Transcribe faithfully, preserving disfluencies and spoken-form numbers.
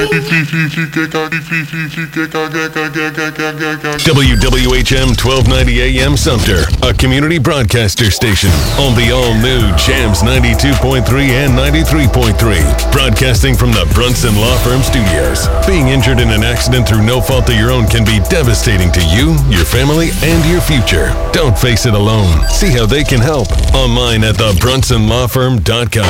W W H M twelve ninety A M Sumter, a community broadcaster station on the all-new Jams ninety-two point three and ninety-three point three. Broadcasting from the Brunson Law Firm Studios. Being injured in an accident through no fault of your own can be devastating to you, your family, and your future. Don't face it alone. See how they can help online at the brunson law firm dot com.